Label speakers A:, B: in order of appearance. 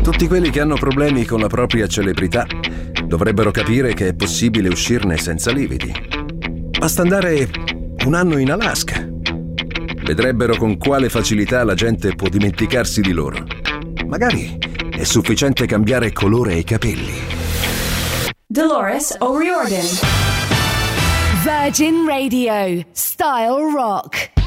A: Tutti quelli che hanno problemi con la propria celebrità dovrebbero capire che è possibile uscirne senza lividi. Basta andare un anno in Alaska. Vedrebbero con quale facilità la gente può dimenticarsi di loro. Magari è sufficiente cambiare colore ai capelli.
B: Dolores O'Riordan.
C: Virgin Radio. Style Rock.